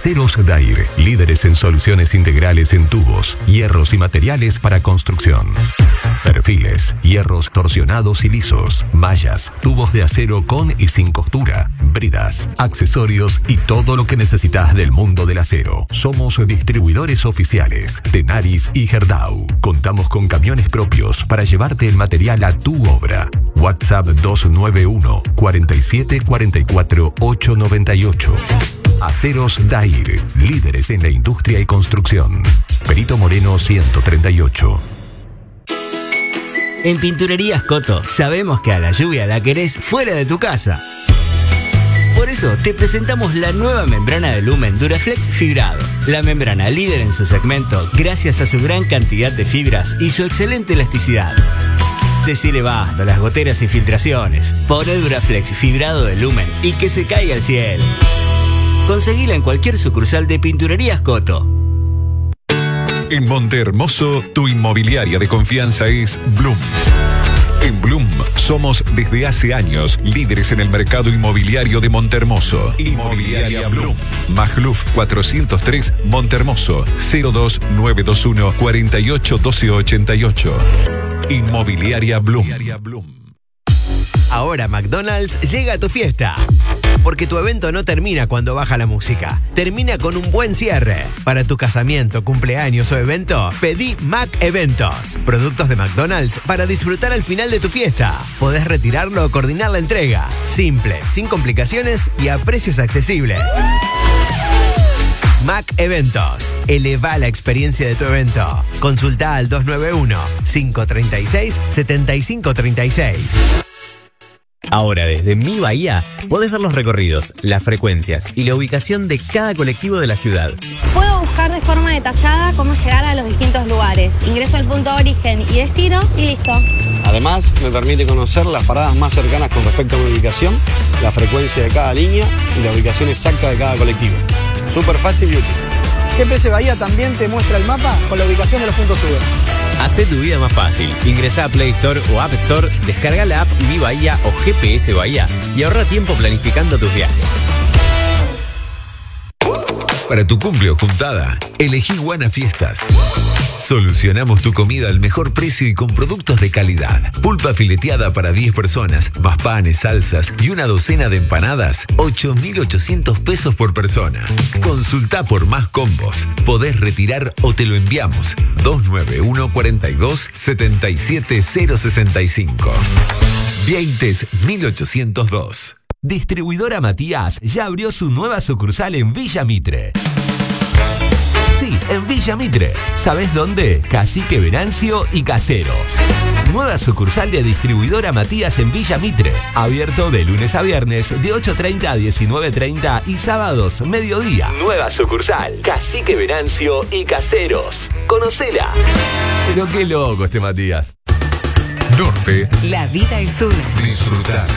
Aceros Dair, líderes en soluciones integrales en tubos, hierros y materiales para construcción. Perfiles, hierros torsionados y lisos, mallas, tubos de acero con y sin costura, bridas, accesorios y todo lo que necesitas del mundo del acero. Somos distribuidores oficiales, Tenaris y Gerdau. Contamos con camiones propios para llevarte el material a tu obra. WhatsApp 291 47 44 898. Aceros Dair, líderes en la industria y construcción. Perito Moreno 138. En Pinturerías Coto sabemos que a la lluvia la querés fuera de tu casa. Por eso te presentamos la nueva membrana de Lumen Duraflex Fibrado. La membrana líder en su segmento gracias a su gran cantidad de fibras y su excelente elasticidad. Decile basta a las goteras y filtraciones. Pone Duraflex Fibrado de Lumen y que se caiga al cielo. Conseguila en cualquier sucursal de Pinturerías Coto. En Montehermoso, tu inmobiliaria de confianza es Bloom. En Bloom somos desde hace años líderes en el mercado inmobiliario de Montehermoso. Inmobiliaria Bloom. Magluf 403 Montehermoso 02921 48 12 88. Inmobiliaria Bloom. Ahora McDonald's llega a tu fiesta. Porque tu evento no termina cuando baja la música. Termina con un buen cierre. Para tu casamiento, cumpleaños o evento, pedí Mac Eventos. Productos de McDonald's para disfrutar al final de tu fiesta. Podés retirarlo o coordinar la entrega. Simple, sin complicaciones y a precios accesibles. Mac Eventos. Eleva la experiencia de tu evento. Consulta al 291-536-7536. Ahora desde Mi Bahía podés ver los recorridos, las frecuencias y la ubicación de cada colectivo de la ciudad. Puedo buscar de forma detallada cómo llegar a los distintos lugares. Ingreso al punto de origen y destino y listo. Además, me permite conocer las paradas más cercanas con respecto a mi ubicación, la frecuencia de cada línea y la ubicación exacta de cada colectivo. Súper fácil y útil. GPS Bahía también te muestra el mapa con la ubicación de los puntos Uber. Hacé tu vida más fácil. Ingresá a Play Store o App Store, descarga la app Mi Bahía o GPS Bahía y ahorra tiempo planificando tus viajes. Para tu cumple o juntada, elegí Guana Fiestas. Solucionamos tu comida al mejor precio y con productos de calidad. Pulpa fileteada para 10 personas, más panes, salsas y una docena de empanadas, 8.800 pesos por persona. Consulta por más combos. Podés retirar o te lo enviamos. 291 42 77 065. Vieites 1802. Distribuidora Matías ya abrió su nueva sucursal en Villa Mitre. Sí, en Villa Mitre. ¿Sabés dónde? Cacique Venancio y Caseros. Nueva sucursal de Distribuidora Matías en Villa Mitre. Abierto de lunes a viernes de 8:30 a 19:30 y sábados mediodía. Nueva sucursal. Cacique Venancio y Caseros. Conocela. Pero qué loco este Matías. Norte. La vida es una. Disfrutar.